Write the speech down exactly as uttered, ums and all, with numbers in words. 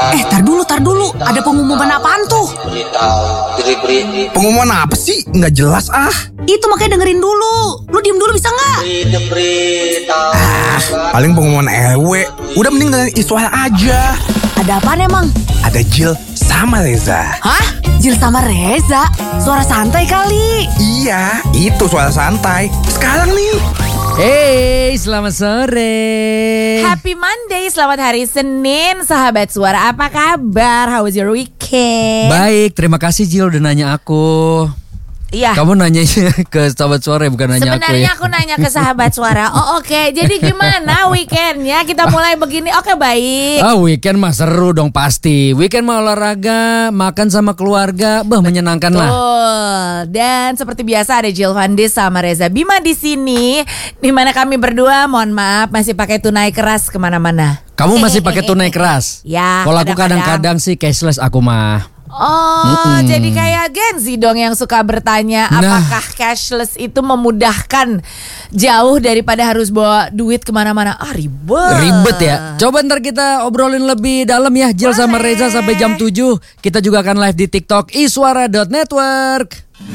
Eh, tar dulu, tar dulu. Ada pengumuman apaan tuh? Pengumuman apa sih? Nggak jelas ah. Itu makanya dengerin dulu. Lu diem dulu bisa nggak? Ah, paling pengumuman ewe. Udah mending dengan Iswara aja. Ada apaan emang? Ada Jill sama Reza. Hah? Jill sama Reza? Suara santai kali. Iya, itu suara santai. Sekarang nih. Hey, selamat sore. Happy Monday, selamat hari Senin. Sahabat Suara, apa kabar? How was your weekend? Baik, terima kasih Jill udah nanya aku. Iya. Kamu nanya ke sahabat Suara bukan nanya aku Sebenarnya ya. aku nanya ke sahabat Suara. Oh oke, okay. Jadi gimana weekendnya? Kita mulai begini, oke okay, baik. Ah, weekend mah seru dong pasti. Weekend mah olahraga, makan sama keluarga, bah menyenangkan lah. Betul. Dan seperti biasa ada Jill Vandis sama Reza Bima di sini. Di mana kami berdua, mohon maaf, masih pakai tunai keras kemana-mana. Kamu masih pakai tunai keras? Ya. Kalau aku kadang-kadang. kadang-kadang sih cashless aku mah. Oh, Mm-mm. jadi kayak Gen Z dong yang suka bertanya Nah. apakah cashless itu memudahkan jauh daripada harus bawa duit kemana-mana. Ah ribet. Ribet ya. Coba ntar kita obrolin lebih dalam ya Jill sama Reza sampai jam tujuh. Kita juga akan live di TikTok iswara dot network.